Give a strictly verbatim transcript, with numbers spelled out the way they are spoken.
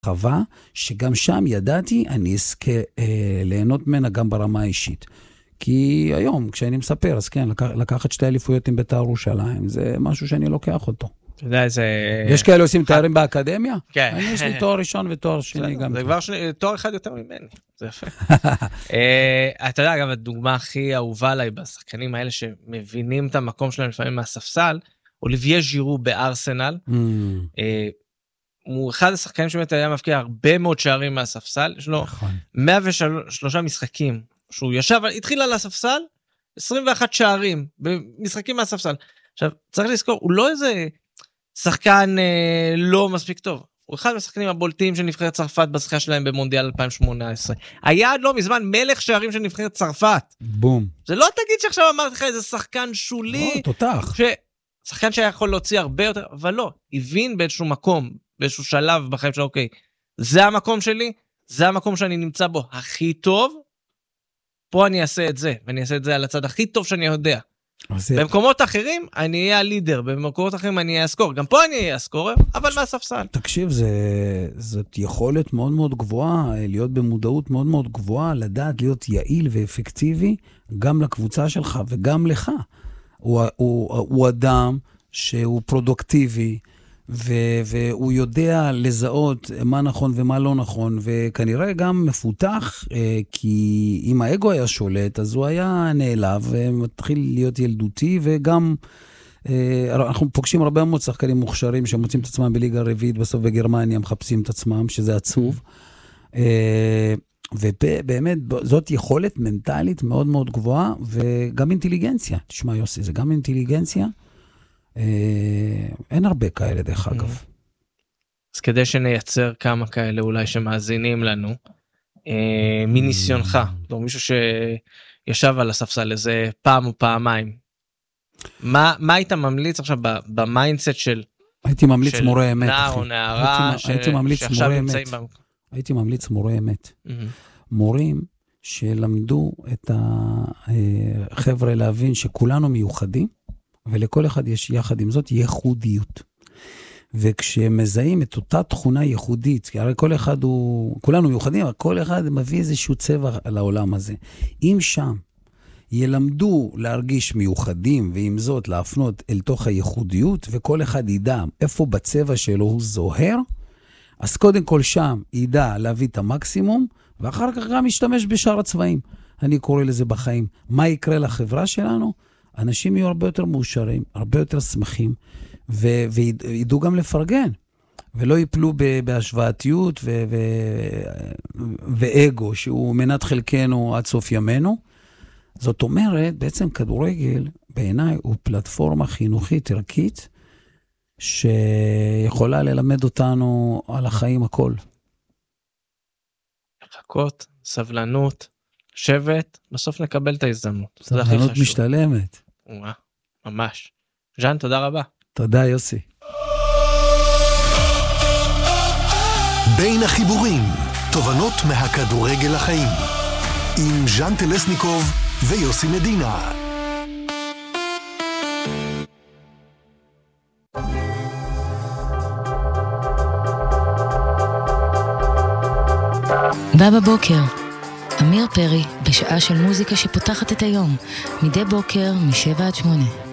חווה, שגם שם ידעתי, אני אזכה אה, ליהנות ממנה גם ברמה האישית. כי היום, כשאני מספר, אז כן, לקח, לקחת שתי אליפויות עם בית"ר ירושלים, זה משהו שאני לוקח אותו. אתה יודע, זה... יש כאלה עושים תארים באקדמיה? כן. אני יש לי תואר ראשון ותואר שני גם. זה כבר תואר אחד יותר ממני. זה יפה. אתה יודע, גם הדוגמה הכי אהובה עליי בשחקנים האלה שמבינים את המקום שלהם לפעמים מהספסל, אוליביה ז'ירו בארסנל. הוא אחד השחקנים שבאמת היה מבקיע הרבה מאוד שערים מהספסל. יש לו מאה ושלוש משחקים. שהוא ישב, התחיל על הספסל, עשרים ואחת שערים במשחקים מהספסל. עכשיו, צריך לזכור, הוא לא איזה שחקן אה, לא מספיק טוב. הוא אחד מהשחקנים הבולטים של נבחרת צרפת בזכייה שלהם במונדיאל אלפיים שמונה עשרה. היה עד לא מזמן מלך שערים של נבחרת צרפת. בום. זה לא תגיד שעכשיו אמרתי לך איזה שחקן שולי. לא, תותח. ש... שחקן שהיה יכול להוציא הרבה יותר, אבל לא. הבין באיזשהו מקום, באיזשהו שלב בחיים שלו, אוקיי, זה המקום שלי, זה המקום שאני נמצא בו הכי טוב, פה אני אעשה את זה, ואני אעשה את זה על הצד הכי טוב שאני יודע. במקומות אחרים אני אהיה הלידר, במקומות אחרים אני אהיה הסקור, גם פה אני אהיה הסקורר, אבל מהספסל. תקשיב, זאת יכולת מאוד מאוד גבוהה, להיות במודעות מאוד מאוד גבוהה, לדעת להיות יעיל ואפקטיבי, גם לקבוצה שלך וגם לך. הוא, הוא, הוא אדם שהוא פרודוקטיבי, ו- והוא יודע לזהות מה נכון ומה לא נכון, וכנראה גם מפותח, כי אם האגו היה שולט, אז הוא היה נעלב, ומתחיל להיות ילדותי, וגם אנחנו פוגשים הרבה מאוד שחקנים מוכשרים, שמוצאים את עצמם בליגה הרביעית, בסוף בגרמניה מחפשים את עצמם, שזה עצוב, ובאמת זאת יכולת מנטלית מאוד מאוד גבוהה, וגם אינטליגנציה, תשמע יוסי, זה גם אינטליגנציה, אין הרבה כאלה דרך אגב. אז כדי שנייצר כמה כאלה אולי שמאזינים לנו, מניסיונך, מישהו שישב על הספסל איזה פעם או פעמיים, מה היית ממליץ עכשיו במיינדסט של הייתי ממליץ מורה אמת, נער או נערה שעכשיו נמצאים במקום? הייתי ממליץ מורה אמת. מורים שלמדו את החבר'ה להבין שכולנו מיוחדים, ולכל אחד יש יחד עם זאת ייחודיות. וכשמזהים את אותה תכונה ייחודית, כי הרי כל אחד הוא, כולנו מיוחדים, אבל כל אחד מביא איזשהו צבע לעולם הזה. אם שם ילמדו להרגיש מיוחדים, ועם זאת להפנות אל תוך הייחודיות, וכל אחד ידע איפה בצבע שלו הוא זוהר, אז קודם כל שם ידע להביא את המקסימום, ואחר כך גם ישתמש בשאר הצבעים. אני קורא לזה בחיים. מה יקרה לחברה שלנו? אנשים יהיו הרבה יותר מאושרים, הרבה יותר שמחים, ו- וידעו גם לפרגן, ולא ייפלו בהשוואתיות ו- ו- ואגו, שהוא מנת חלקנו עד סוף ימינו. זאת אומרת, בעצם כדורגל, בעיניי, הוא פלטפורמה חינוכית ערכית, שיכולה ללמד אותנו על החיים הכל. לחכות, סבלנות, שבט, בסוף נקבל את ההזדמנות. סבלנות משתלמת. וואה, ממש. ז'אן, תודה רבה. תודה, יוסי. בין החיבורים, תובנות מהכדורגל לחיים. עם ז'אן טלסניקוב ויוסי מדינה. בא בבוקר, אמיר פרי, בשעה של מוזיקה שפותחת את היום, מדי בוקר משבע עד שמונה.